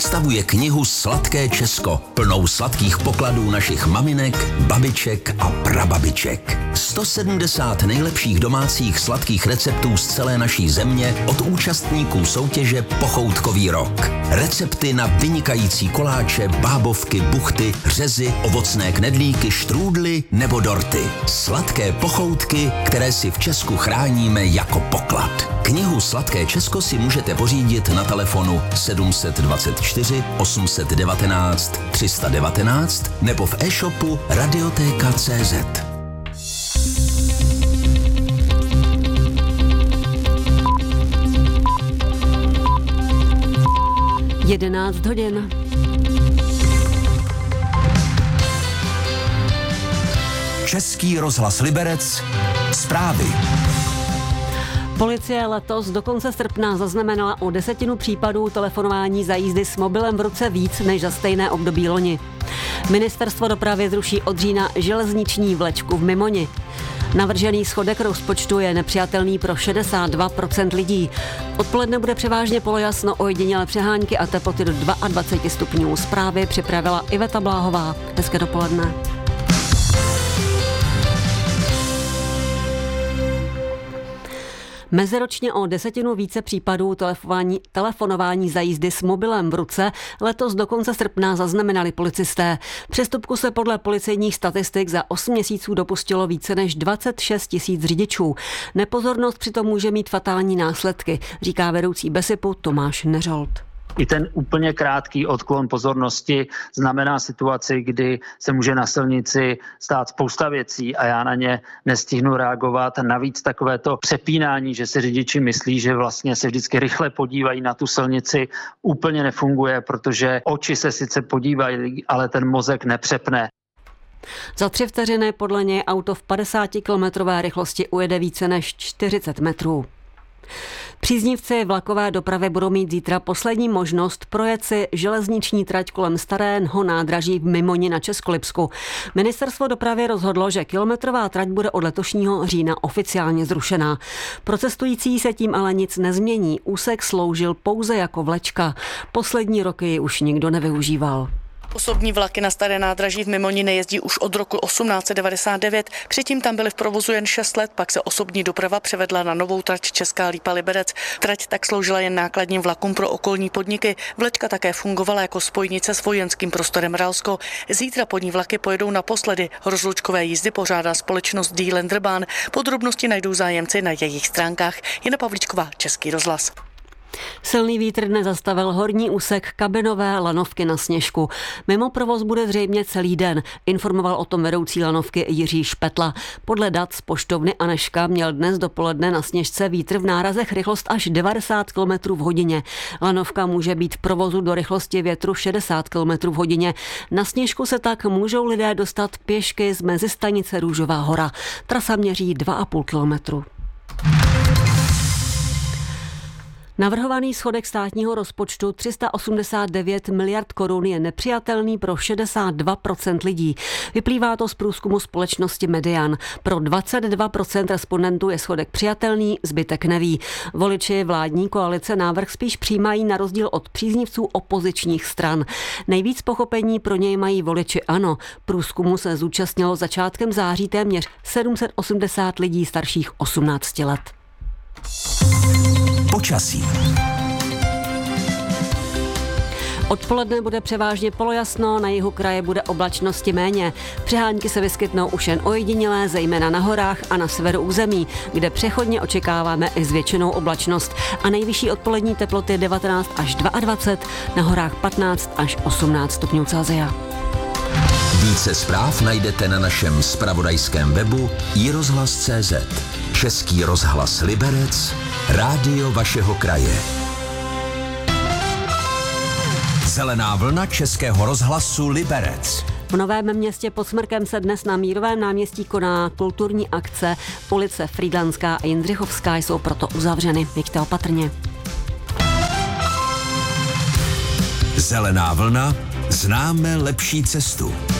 představuje knihu Sladké Česko, plnou sladkých pokladů našich maminek, babiček a prababiček. 170 nejlepších domácích sladkých receptů z celé naší země od účastníků soutěže Pochoutkový rok. Recepty na vynikající koláče, bábovky, buchty, řezy, ovocné knedlíky, štrůdly nebo dorty. Sladké pochoutky, které si v Česku chráníme jako poklad. Knihu Sladké Česko si můžete pořídit na telefonu 724 819 319 nebo v e-shopu Radioteka.cz. 11 hodin. Český rozhlas Liberec. Zprávy. Policie letos do konce srpna zaznamenala o 10 případů telefonování za jízdy s mobilem v ruce víc než za stejné období loni. Ministerstvo dopravy zruší od října železniční vlečku v Mimoni. Navržený schodek rozpočtu je nepřijatelný pro 62% lidí. Odpoledne bude převážně polojasno, ojedinělé přehánky a teploty do 22 stupňů. Zprávy připravila Iveta Bláhová. Hezké dopoledne. Meziročně o 10 více případů telefonování za jízdy s mobilem v ruce letos do konce srpna zaznamenali policisté. Přestupku se podle policejních statistik za 8 měsíců dopustilo více než 26 000 řidičů. Nepozornost přitom může mít fatální následky, říká vedoucí BESIPu Tomáš Neřolt. I ten úplně krátký odklon pozornosti znamená situaci, kdy se může na silnici stát spousta věcí a já na ně nestihnu reagovat. Navíc takovéto přepínání, že si řidiči myslí, že vlastně se vždycky rychle podívají na tu silnici, úplně nefunguje, protože oči se sice podívají, ale ten mozek nepřepne. Za 3 vteřiny podle něj auto v 50-kilometrové rychlosti ujede více než 40 metrů. Příznivci vlakové dopravy budou mít zítra poslední možnost projet si železniční trať kolem starého nádraží v Mimoni na Českolipsku. Ministerstvo dopravy rozhodlo, že kilometrová trať bude od letošního října oficiálně zrušená. Pro cestující se tím ale nic nezmění. Úsek sloužil pouze jako vlečka. Poslední roky ji už nikdo nevyužíval. Osobní vlaky na staré nádraží v Mimoni nejezdí už od roku 1899, předtím tam byly v provozu jen 6 let, pak se osobní doprava převedla na novou trať Česká Lípa-Liberec. Trať tak sloužila jen nákladním vlakům pro okolní podniky, vlečka také fungovala jako spojnice s vojenským prostorem Ralsko. Zítra po ní vlaky pojedou naposledy, rozlučkové jízdy pořádá společnost D-Lenderbahn, podrobnosti najdou zájemci na jejich stránkách. Jana Pavlíčková, Český rozhlas. Silný vítr nezastavil horní úsek kabinové lanovky na Sněžku. Mimo provoz bude zřejmě celý den, informoval o tom vedoucí lanovky Jiří Špetla. Podle dat z poštovny Aneška měl dnes dopoledne na Sněžce vítr v nárazech rychlost až 90 km v hodině. Lanovka může být v provozu do rychlosti větru 60 km v hodině. Na Sněžku se tak můžou lidé dostat pěšky z mezistanice Růžová hora. Trasa měří 2,5 kilometru. Navrhovaný schodek státního rozpočtu 389 miliard korun je nepřijatelný pro 62% lidí. Vyplývá to z průzkumu společnosti Median. Pro 22% respondentů je schodek přijatelný, zbytek neví. Voliči vládní koalice návrh spíš přijímají na rozdíl od příznivců opozičních stran. Nejvíc pochopení pro něj mají voliči ANO. Průzkumu se zúčastnilo začátkem září téměř 780 lidí starších 18 let. Počasí. Odpoledne bude převážně polojasno, na jihu kraje bude oblačnosti méně. Přehánky se vyskytnou už jen ojedinělé, zejména na horách a na severu území, kde přechodně očekáváme i zvětšenou oblačnost. A nejvyšší odpolední teploty 19 až 22, na horách 15 až 18 stupňů Celsia. Více zpráv najdete na našem zpravodajském webu iRozhlas.cz. Český rozhlas Liberec, rádio vašeho kraje. Zelená vlna Českého rozhlasu Liberec. V Novém Městě pod Smrkem se dnes na Mírovém náměstí koná kulturní akce. Ulice Frýdlanská a Jindřichovská jsou proto uzavřeny. Jeďte opatrně. Zelená vlna, známe lepší cestu.